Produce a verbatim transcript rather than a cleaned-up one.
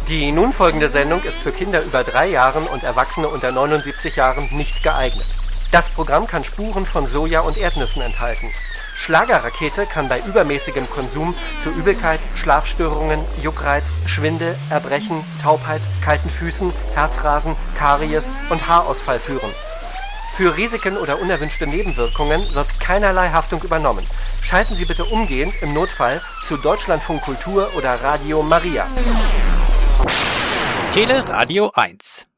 Die nun folgende Sendung ist für Kinder über drei Jahren und Erwachsene unter neunundsiebzig Jahren nicht geeignet. Das Programm kann Spuren von Soja und Erdnüssen enthalten. Schlagerrakete kann bei übermäßigem Konsum zu Übelkeit, Schlafstörungen, Juckreiz, Schwindel, Erbrechen, Taubheit, kalten Füßen, Herzrasen, Karies und Haarausfall führen. Für Risiken oder unerwünschte Nebenwirkungen wird keinerlei Haftung übernommen. Schalten Sie bitte umgehend im Notfall zu Deutschlandfunk Kultur oder Radio Maria. Tele Radio eins